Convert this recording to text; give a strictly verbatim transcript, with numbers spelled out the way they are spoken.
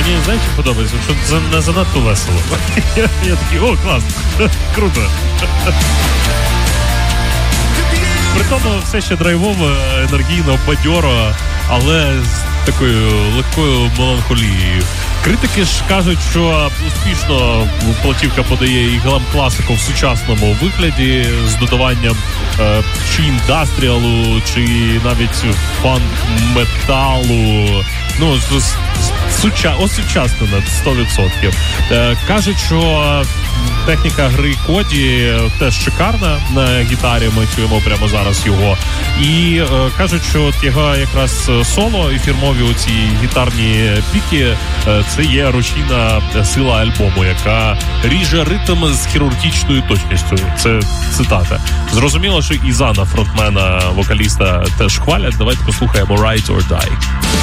мені, знаєш, що подобається, що це не занадто весело. Я, я такий, о, клас, круто. При тому все ще драйвово, енергійно, бадьоро, але з такою легкою меланхолією. Критики ж кажуть, що успішно платівка подає і глам-класику в сучасному вигляді з додаванням е, чи індастріалу, чи навіть фанк-металу. Ну, з, з, суча, осучаснена сто відсотків. Е, кажуть, що техніка гри Коді теж шикарна на гітарі, ми чуємо прямо зараз його. І е, кажуть, що от його якраз соло і фірмові оці гітарні піки е, це є рушійна сила альбому, яка ріже ритм з хірургічною точністю. Це цитата. Зрозуміло, що і Зана, фронтмена, вокаліста, теж хвалять. Давайте послухаємо Ride or Die.